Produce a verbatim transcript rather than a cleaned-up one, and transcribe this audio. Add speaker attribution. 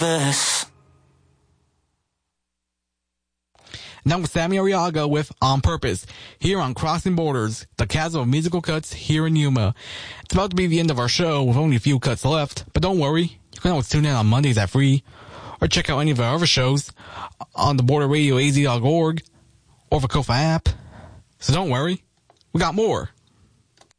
Speaker 1: this.
Speaker 2: Now with Sammy Arriaga with On Purpose, here on Crossing Borders, the chasm of musical cuts here in Yuma. It's about to be the end of our show with only a few cuts left, but don't worry, you can always tune in on Mondays at three, or check out any of our other shows on the border radio a z dot org, or the Kofa app. So don't worry, we got more.